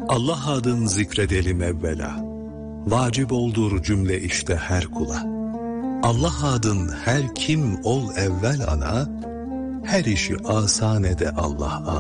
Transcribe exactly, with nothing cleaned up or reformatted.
Allah adın zikredelim evvela, vacip oldur cümle işte her kula. Allah adın her kim ol evvel ana, her işi asan ede Allah.